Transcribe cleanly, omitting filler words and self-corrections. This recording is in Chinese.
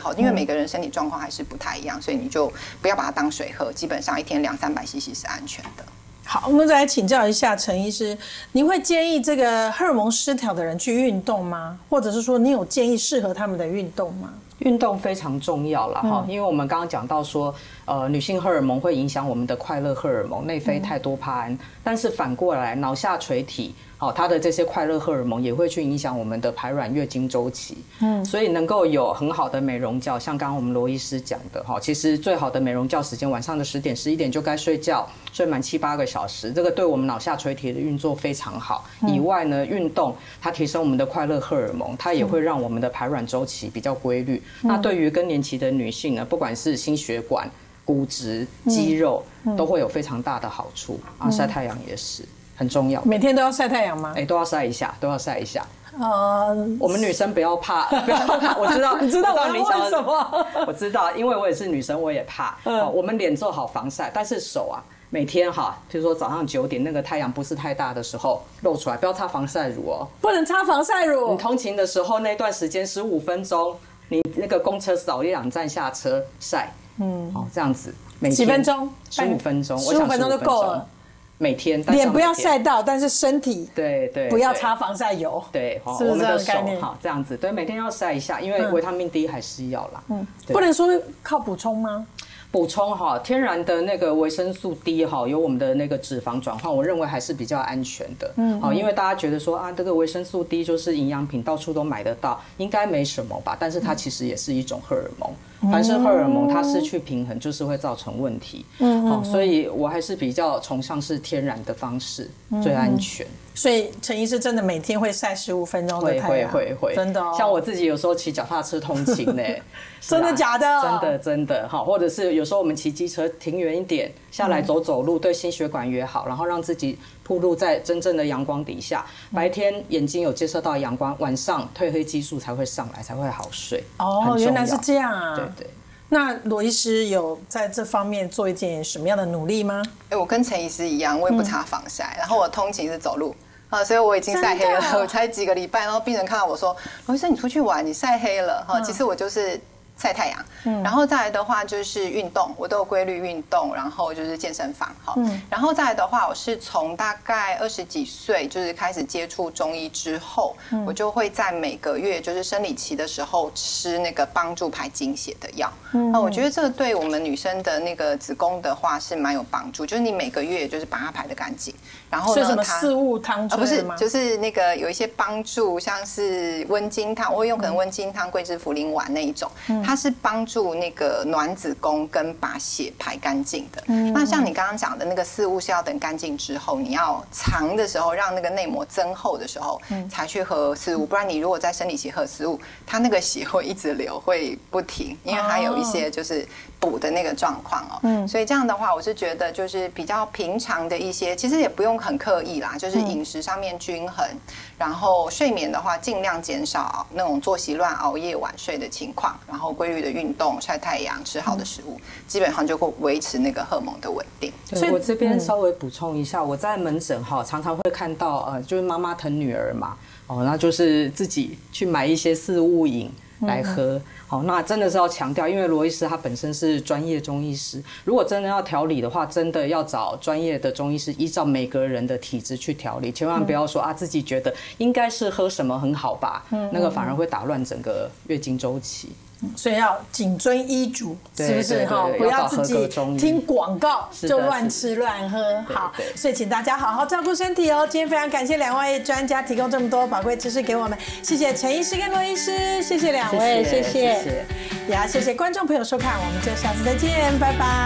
哈，因为每个人身体状况还是不太一样，所以你就不要把它当水喝，基本上一天200-300 CC 是安全的。 好，我们再来请教一下陈医师，您会建议这个荷尔蒙失调的人去运动吗？或者是说你有建议适合他们的运动吗？ 运动非常重要啦哈，因为我们刚刚讲到说，女性荷尔蒙会影响我们的快乐荷尔蒙内啡肽多巴胺，但是反过来脑下垂体。它的这些快乐荷尔蒙也会去影响我们的排卵、月经周期。所以能够有很好的美容觉，像刚刚我们罗医师讲的其实最好的美容觉时间晚上的10点、11点就该睡觉，睡满7-8个小时，这个对我们脑下垂体的运作非常好。以外呢，运动它提升我们的快乐荷尔蒙，它也会让我们的排卵周期比较规律。那对于更年期的女性呢，不管是心血管、骨质、肌肉，都会有非常大的好处啊。晒太阳也是。很重要， 每天都要晒太阳吗？ 都要晒一下，都要晒一下。我们女生不要怕，不要怕。我知道， 你知道我要问什么？ 我知道，因为我也是女生，我也怕。我们脸做好防晒，但是手啊，每天比如说早上9点那个太阳不是太大的时候露出来，不要擦防晒乳哦。 不能擦防晒乳。 你通勤的时候那段时间15分钟，你那个公车少1-2站下车晒，这样子，每天几分钟 ？15分钟 ，15分钟就够了。 每天脸不要晒到，但是身体对不要擦防晒油， 对， 是不是这样的概念？ 这样子，对，每天要晒一下，因为维他命 D 还是要啦。 不能说靠补充吗？ 补充天然的那个维生素 D 有我们的那个脂肪转换，我认为还是比较安全的。因为大家觉得说这个维生素 D 就是营养品，到处都买得到，应该没什么吧？但是它其实也是一种荷尔蒙。凡是荷尔蒙它失去平衡，就是会造成问题。所以我还是比较崇尚是天然的方式，最安全。 所以陈医师真的每天会晒15分钟的太阳， 会， 真的。 像我自己有时候骑脚踏车通勤呢， 真的假的？真的或者是有时候我们骑机车停远一点，下来走路，对心血管也好，然后让自己暴露在真正的阳光底下，白天眼睛有接受到阳光，晚上褪黑激素才会上来，才会好睡。 原来是这样啊！ 对。 那罗医师有在这方面做一件什么样的努力吗？ 我跟陈医师一样，我也不擦防晒，然后我通勤是走路。所以我已经晒黑了，我才几个礼拜，然后病人看到我说：“罗医生，你出去玩，你晒黑了。”其实我就是晒太阳，然后再来的话就是运动，我都有规律运动，然后就是健身房，然后再来的话，我是从大概20几岁就是开始接触中医之后，我就会在每个月就是生理期的时候吃那个帮助排经血的药。我觉得这个对我们女生的那个子宫的话是蛮有帮助，就是你每个月就是把它排得干净。然后呢， 什么四物汤不是，就是那个有一些帮助，像是温经汤，我会用可能温经汤、桂枝茯苓丸那一种，它是帮助那个暖子宫跟把血排干净的。那像你刚刚讲的那个四物是要等干净之后，你要藏的时候，让那个内膜增厚的时候，才去喝四物，不然你如果在生理期喝四物，它那个血会一直流，会不停，因为它有一些就是补的那个状况所以这样的话，我是觉得就是比较平常的一些，其实也不用很刻意啦，就是饮食上面均衡，然后睡眠的话尽量减少那种作息乱、熬夜晚睡的情况，然后规律的运动、晒太阳、吃好的食物，基本上就会维持那个荷尔蒙的稳定。 所以我这边稍微补充一下，我在门诊常常会看到就是妈妈疼女儿嘛，那就是自己去买一些四物饮来喝。那真的是要强调，因为罗医师他本身是专业中医师，如果真的要调理的话，真的要找专业的中医师，依照每个人的体质去调理，千万不要说自己觉得应该是喝什么很好吧，那个反而会打乱整个月经周期。 所以要谨遵医嘱，是不是不要自己听广告就乱吃乱喝。好，所以请大家好好照顾身体哦。今天非常感谢两位专家提供这么多宝贵知识给我们，谢谢陈医师跟罗医师，谢谢两位，谢谢，也要谢谢观众朋友收看，我们就下次再见，拜拜。